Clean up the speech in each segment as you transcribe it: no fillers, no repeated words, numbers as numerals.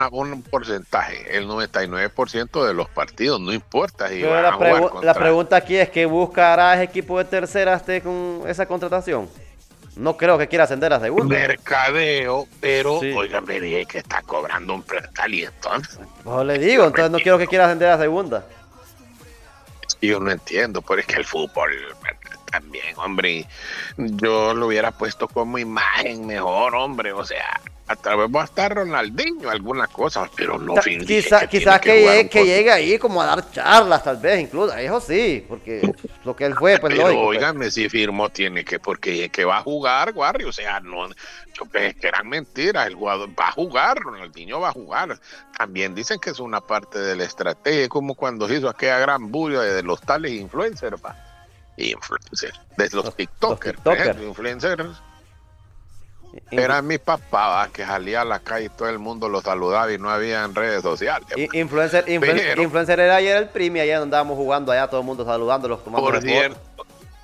un porcentaje, el 99% de los partidos, no importa si Pero van a jugar la contra. pregunta aquí es que buscará ese equipo de tercera con esa contratación. No creo que quiera ascender a segunda. Mercadeo, pero Sí. oiga, me dije que está cobrando un prestal y entonces Pues le digo, yo no entonces no quiero que entiendo, quiera ascender a segunda. yo no entiendo, pero es que el fútbol también, hombre, yo lo hubiera puesto como imagen mejor, hombre, o sea, a través va a estar Ronaldinho, algunas cosas, pero no dije que tiene Quizás que jugar un que cosito. llegue ahí como a dar charlas, tal vez, incluso. Eso sí, porque lo que él fue, pues Pero lógico, pues. óigame, si firmó tiene que, porque que va a jugar, Guarri, o sea, no, yo pensé que eran mentiras, el jugador va a jugar, Ronaldinho va a jugar. También dicen que es una parte de la estrategia, como cuando se hizo aquella gran bulla de los tales influencers, va. Influencers, de los Los TikTokers, por TikTokers. ejemplo, influencers. Influ- Eran mis papás que salía a la calle y todo el mundo los saludaba y no había en redes sociales, va. Pero, Influencer era ayer el primi, ayer andábamos jugando allá, todo el mundo saludándolos, por tomándole fotos. cierto,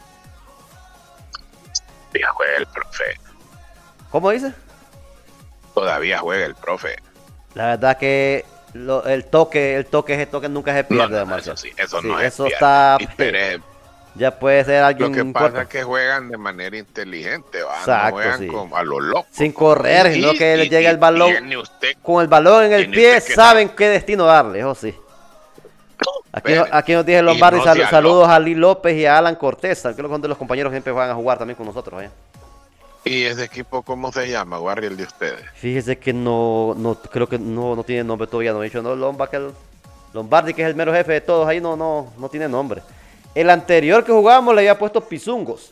ya juega el profe, ¿Cómo dice? todavía juega el profe. La verdad que ese toque nunca se No, pierde no, no, eso demasiado. sí, eso Sí, no se eso pierde. está, Y Pérez, ya puede ser lo que alguien pasa es corto. que juegan de manera inteligente, ¿va? No Exacto, juegan sí. como a lo loco, Sin correr, sino que le llegue el balón. Con el balón en el tiene pie, usted que saber, saben qué destino darle, eso sí. Pérez, Aquí nos dice y Lombardi, no sea saludos a loco. Lee López y a Alan Cortés, que son de los compañeros que siempre van a jugar también con nosotros. ¿Y ese equipo cómo se llama, Guarri, el de ustedes? Fíjese que creo que no tiene nombre todavía, no he dicho, no, Lombardi, que es el mero jefe de todos ahí, no tiene nombre. El anterior que jugábamos le había puesto Pisungos.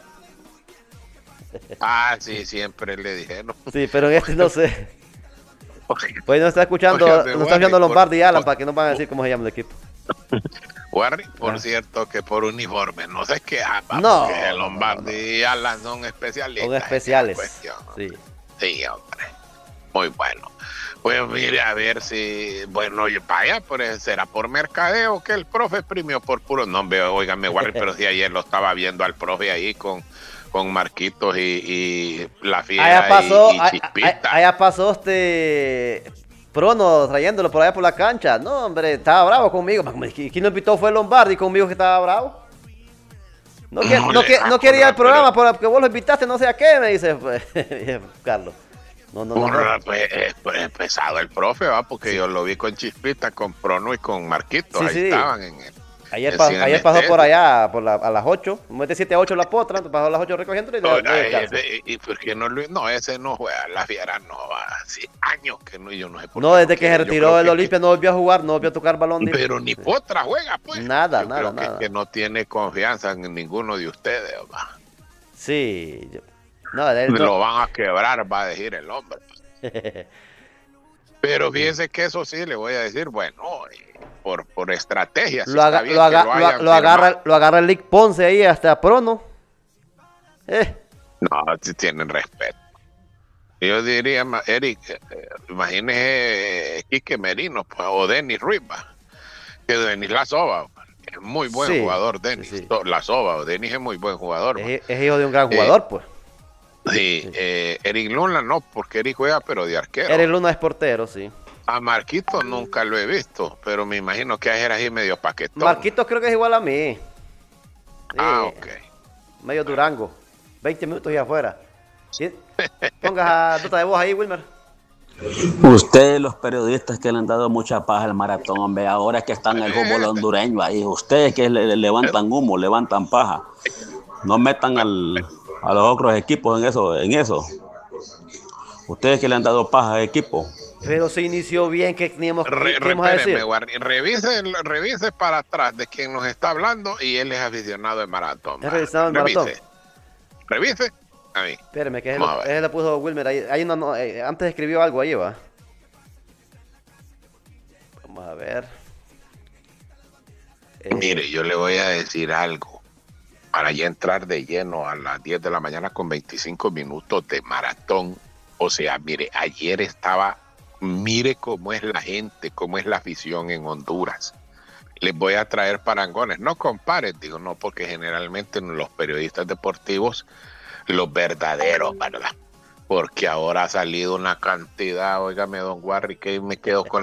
Ah, sí, siempre le dijeron. Sí, pero en este no sé. Pues Óigame, nos está escuchando Lombardi y Alan por, para que no van a decir cómo se llama el equipo. Guarri, por Ah. cierto, que por uniforme, no sé qué, porque No. Lombardi y Alan son Son especialistas en esa especiales. cuestión. Sí. Sí, hombre, muy bueno. Pues mire, a ver si, bueno, vaya, pues será por mercadeo que el profe exprimió por puro nombre, óigame, Warren, pero si ayer lo estaba viendo al profe ahí con Marquitos y La Fiera y Chispita. Allá pasó Prono trayéndolo por allá por la cancha. No, hombre, estaba bravo conmigo. ¿Quién lo invitó? Fue Lombardi conmigo que estaba bravo. No le da No con quería el pero programa porque vos lo invitaste, no sé a qué, me dice pues, Carlos. No fue. pues, es pesado el profe, va, porque Sí, yo lo vi con Chispita, con Prono y con Marquitos, ahí sí. estaban en Cine Ayer pasó por Anestesia. allá a las 8. De 7 a 8 la potra, pasó a las 8 recogiendo y le doy Oiga, descanso. y por qué no no, ese no juega, La Fiera no va, hace años que no, y yo no sé por No, qué no desde que se quiere, yo creo retiró del que Olimpia no volvió a jugar, no volvió a tocar balón limpio. pero ni Potra juega, pues. Nada, Yo creo que nada. no tiene confianza en ninguno de ustedes, va. Sí. No, él no. Lo van a quebrar, va a decir el hombre. Pero fíjese que eso sí, le voy a decir, bueno, por estrategia, sí está bien que lo hayan firmado. Lo agarra el Lick Ponce ahí hasta Prono. No, si tienen respeto. Yo diría, Eric, imagínese Quique Merino, pues, o Denis Ruiz, va, que Denis La Soba, es muy buen Sí, jugador, sí, Denis, sí. La Soba, o Denis es muy buen jugador, va. Es hijo de un gran Eh, jugador, pues. sí, Sí. Eric Luna no, porque Eric juega, pero de Eric arquero. Luna es portero, sí. A Marquito nunca lo he visto, pero me imagino que era así medio paquetón. Marquitos creo que es igual a mí. Ah, Sí, ok. medio Durango. 20 minutos y afuera. Sí. Pongas a nota de voz ahí, Wilmer. Ustedes, los periodistas que le han dado mucha paja al maratón, hombre, ahora que están en el fútbol hondureño ahí, ustedes que levantan humo, levantan paja, no metan a los otros equipos en eso. Ustedes que le han dado paja al equipo. Pero se inició bien, ¿qué íbamos a Espéreme, decir? Guarni, revise para atrás de quien nos está hablando y él es aficionado de maratón. Es revisado el maratón. Revise. A mí. Espérame, que Vamos a ver. él le puso Wilmer ahí. Antes escribió algo ahí, va. Vamos a ver. Mire, yo le voy a decir algo para ya entrar de lleno a las 10 de la mañana con 25 minutos de maratón. O sea, mire, ayer estaba, mire cómo es la gente, cómo es la afición en Honduras. Les voy a traer parangones. No comparen, digo, no, porque generalmente los periodistas deportivos, los verdaderos, ¿verdad? Porque ahora ha salido una cantidad, óigame, don Warri, que me quedo con